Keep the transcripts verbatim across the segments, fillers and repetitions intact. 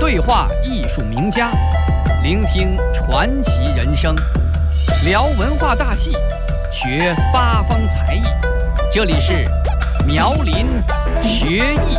对话艺术名家，聆听传奇人生，聊文化大戏，学八方才艺。这里是苗林学艺。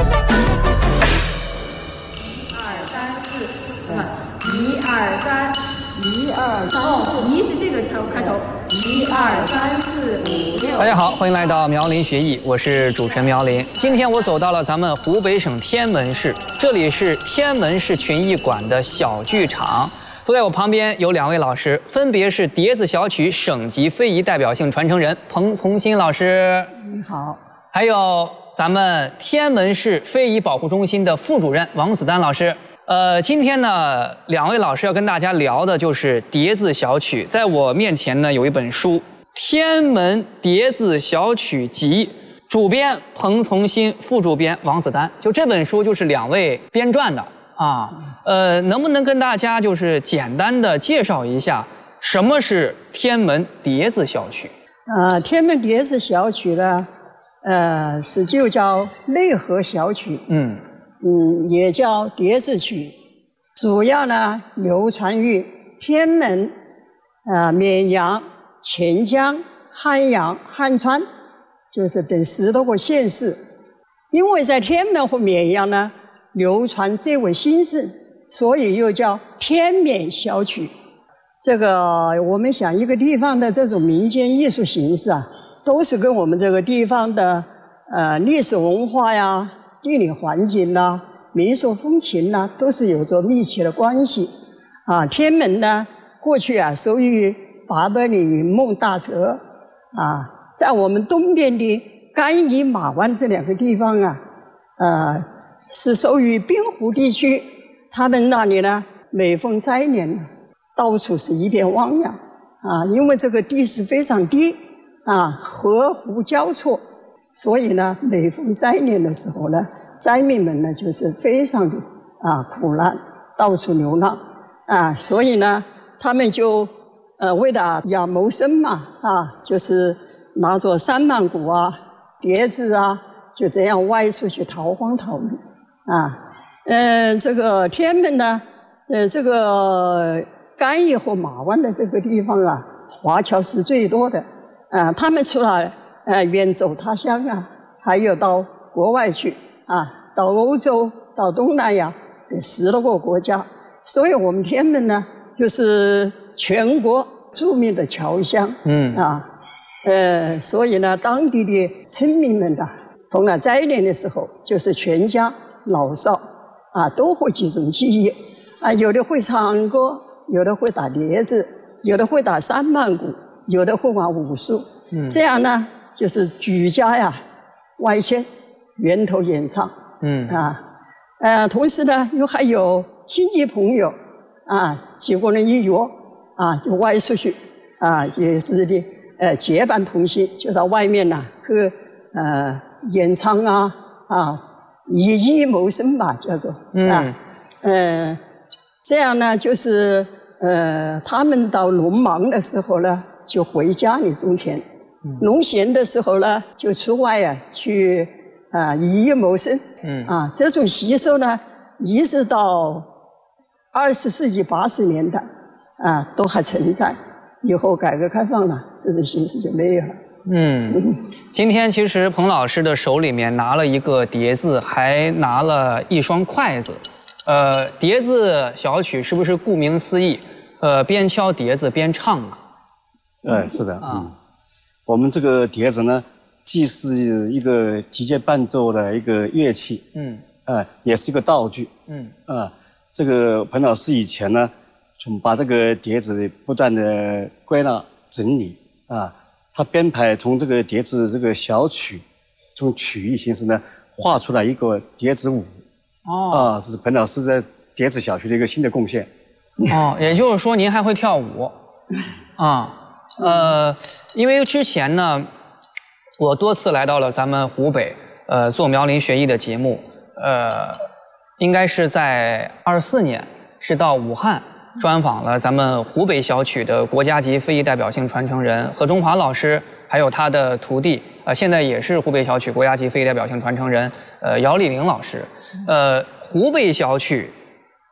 二三四，一二三，一二三，哦，一是这个头开头，一二三四五六。 大家好，欢迎来到苗林学艺，我是主持人苗林。今天我走到了咱们湖北省天门市，这里是天门市群艺馆的小剧场。坐在我旁边有两位老师，分别是碟子小曲省级非遗代表性传承人彭从新老师， 你好， 还有咱们天门市非遗保护中心的副主任王子丹老师。呃，今天呢，两位老师要跟大家聊的就是碟子小曲。在我面前呢，有一本书《天门碟子小曲集》，主编彭从新，副主编王子丹。就这本书就是两位编撰的啊。呃，能不能跟大家就是简单的介绍一下什么是天门碟子小曲？ 呃，天门碟子小曲呢，呃，是就叫内河小曲， 嗯嗯，也叫碟子曲，主要呢流传于天门、啊、呃、绵阳、潜江、汉阳、汉川，就是等十多个县市。因为在天门和绵阳呢流传最为兴盛，所以又叫天绵小曲。这个我们想一个地方的这种民间艺术形式啊，都是跟我们这个地方的呃历史文化呀、地理环境呐、民俗风情呐，都是有着密切的关系。啊，天门呢，过去啊属于八百里云梦大泽啊，在我们东边的甘邑马湾这两个地方啊，呃，是属于滨湖地区。他们那里呢，每逢灾年，到处是一片汪洋啊，因为这个地势非常低啊，河湖交错。所以呢，每逢灾年的时候呢，灾民们呢就是非常的啊苦难，到处流浪啊，所以呢，他们就呃为了要谋生嘛啊，就是拿着三曼鼓啊、碟子啊，就这样外出去逃荒逃离啊。嗯、呃，这个天门呢，呃，这个甘邑和马湾的这个地方啊，华侨是最多的啊，他们除了呃，远走他乡啊，还有到国外去啊，到欧洲、到东南亚的十多个国家。所以我们天门呢，就是全国著名的侨乡。嗯啊，呃，所以呢，当地的村民们呢，逢了灾年的时候，就是全家老少啊都会集中起义啊，有的会唱歌，有的会打碟子，有的会打三曼鼓，有的会玩武术。嗯，这样呢。就是举家呀，外迁，源头演唱，嗯啊，呃，同时呢，又还有亲戚朋友啊，几个人一约啊，就外出去啊，也是的，呃，结伴同行，就到外面呢，去呃演唱啊啊，以艺谋生吧，叫做嗯啊，呃，这样呢，就是呃，他们到农忙的时候呢，就回家里种田。农闲的时候呢，就出外啊去啊以艺谋生。嗯啊，这种习俗呢，一直到二十世纪八十年代啊都还存在。以后改革开放了，这种形式就没有了。 嗯，今天其实彭老师的手里面拿了一个碟子，还拿了一双筷子。呃，碟子小曲是不是顾名思义？呃，边敲碟子边唱啊？ 哎，是的啊。嗯，我们这个碟子呢，既是一个击节伴奏的一个乐器，嗯，啊、呃，也是一个道具，嗯，啊、呃，这个彭老师以前呢，从把这个碟子不断的归纳整理，啊，他编排从这个碟子这个小曲，从曲艺形式呢，画出来一个碟子舞，哦，啊，这是彭老师在碟子小曲的一个新的贡献。 哦，也就是说您还会跳舞，啊。呃，因为之前呢，我多次来到了咱们湖北，呃，做苗林学艺的节目，呃，应该是在二四年，是到武汉专访了咱们湖北小曲的国家级非遗代表性传承人何中华老师，还有他的徒弟，呃，现在也是湖北小曲国家级非遗代表性传承人，呃，姚丽玲老师。呃，湖北小曲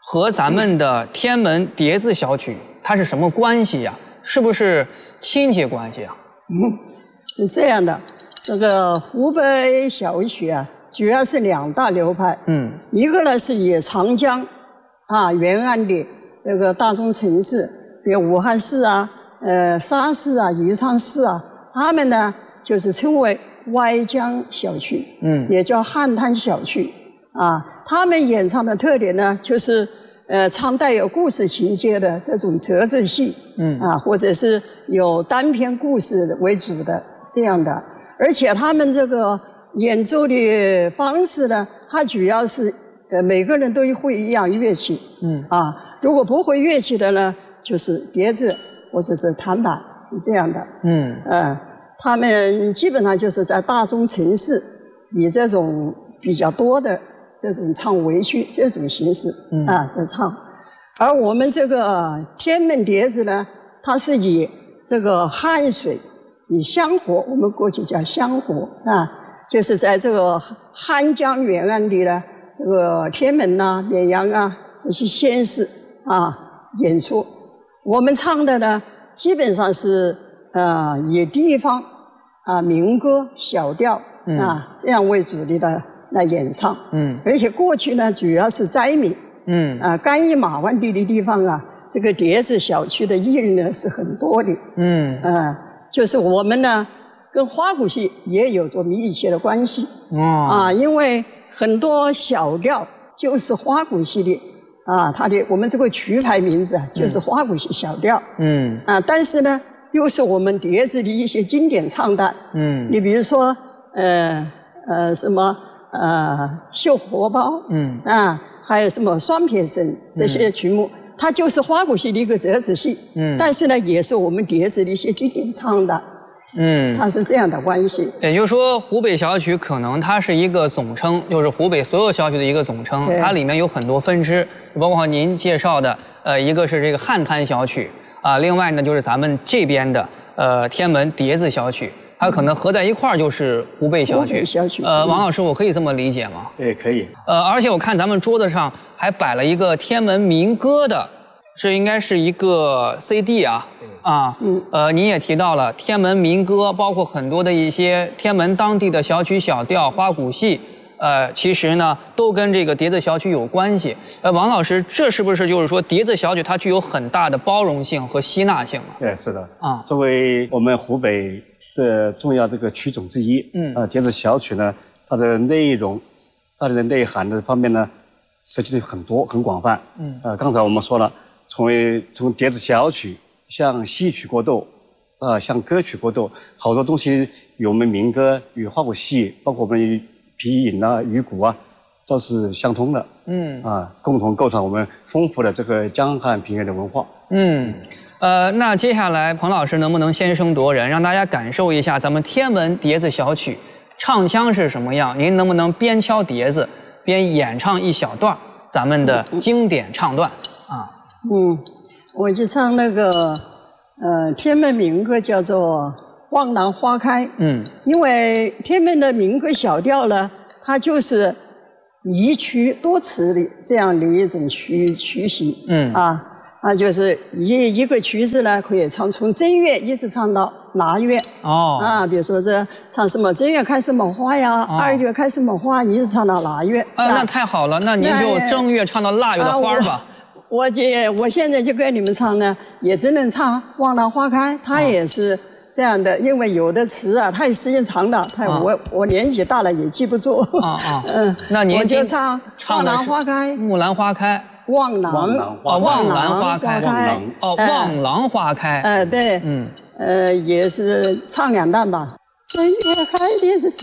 和咱们的天安门叠字小曲它是什么关系呀？是不是亲戚关系啊？ 嗯，是这样的，这个湖北小曲啊，主要是两大流派。嗯，一个呢是以长江啊沿岸的这个大中城市，比如武汉市啊、呃沙市啊、宜昌市啊，他们呢就是称为歪江小曲，嗯，也叫汉滩小曲啊。他们演唱的特点呢，就是呃唱带有故事情节的这种折子戏，嗯啊，或者是有单篇故事为主的这样的。而且他们这个演奏的方式呢，它主要是呃每个人都会一样乐器，嗯啊，如果不会乐器的呢，就是碟子或者是弹板，是这样的，嗯呃，他们基本上就是在大中城市以这种比较多的这种唱围曲这种形式，嗯啊在唱。而我们这个天安门碟子呢，它是以这个汉水。以香火，我们过去叫香火啊，就是在这个汉江沿岸的呢，这个天安门呐、绵阳啊这些县市啊演出。我们唱的呢，基本上是呃以地方啊民歌、小调啊这样为主力的来演唱。嗯，而且过去呢，主要是灾民。嗯啊，甘邑马湾地的地方啊，这个叠字小曲的艺人呢是很多的。嗯啊。就是我们呢，跟花鼓戏也有着密切的关系。哦、啊，因为很多小调就是花鼓戏的啊，它的我们这个曲牌名字啊，就是花鼓戏小调。嗯。啊，但是呢，又是我们碟子的一些经典唱段。嗯。你比如说，呃呃，什么呃，绣荷包。嗯。啊，还有什么双撇声这些曲目。嗯，它就是花鼓戏的一个折子戏，嗯，但是呢，也是我们碟子的一些经典唱的，嗯，它是这样的关系。 也就是说，湖北小曲可能它是一个总称，就是湖北所有小曲的一个总称，它里面有很多分支，包括您介绍的，呃，一个是这个汉滩小曲啊，另外呢就是咱们这边的呃天安门叠字小曲。它可能合在一块儿就是湖北小曲。 小曲。 呃，王老师，我可以这么理解吗？ 对，可以。 呃，而且我看咱们桌子上还摆了一个天安门民歌的，这应该是一个 C D 啊。啊。嗯。呃，您也提到了天安门民歌，包括很多的一些天安门当地的小曲小调、花鼓戏，呃，其实呢都跟这个叠字小曲有关系。呃，王老师，这是不是就是说叠字小曲它具有很大的包容性和吸纳性啊？ 对，是的。啊，作为我们湖北的重要这个曲种之一，嗯，啊，叠字小曲呢，它的内容、它的内涵的方面呢，涉及的很多、很广泛，嗯，呃，刚才我们说了，从从叠字小曲向戏曲过渡，啊、呃，向歌曲过渡，好多东西与我们民歌、与花鼓戏，包括我们皮影啊、鱼鼓啊，都是相通的，嗯，啊，共同构成我们丰富的这个江汉平原的文化， 嗯。呃，那接下来彭老师能不能先声夺人，让大家感受一下咱们天安门叠字小曲唱腔是什么样？您能不能边敲碟子边演唱一小段咱们的经典唱段啊？ 嗯，我就唱那个呃天安门民歌叫做《望兰花开》。嗯，因为天安门的民歌小调呢，它就是一曲多词的这样的一种曲曲型。嗯啊。啊，就是一一个曲子呢，可以唱从正月一直唱到腊月。哦。啊，比如说这唱什么正月开什么花呀，哦、二月开什么花，一直唱到腊月。 啊，那太好了，那您就正月唱到腊月的花吧。啊、 我我这我现在就跟你们唱呢，也只能唱《望兰花开》，它也是这样的，因为有的词啊，太时间长了，太、啊、我我年纪大了也记不住。啊啊。嗯， 那您我就唱《望兰花开》。 木兰花开。 望兰， 哦，望兰花开，哦，望兰花开， 呃，对，嗯，呃，也是唱两段吧。正月开的是